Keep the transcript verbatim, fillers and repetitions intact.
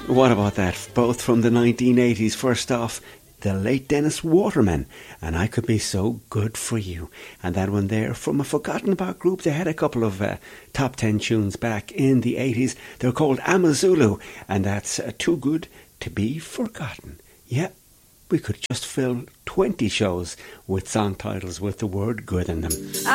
What about that? Both from the nineteen eighties. First off, the late Dennis Waterman, and I Could Be So Good For You. And that one there from a forgotten about group. They had a couple of uh, top ten tunes back in the eighties. They're called Amazulu, and that's uh, Too Good To Be Forgotten. Yeah, we could just fill twenty shows with song titles with the word good in them.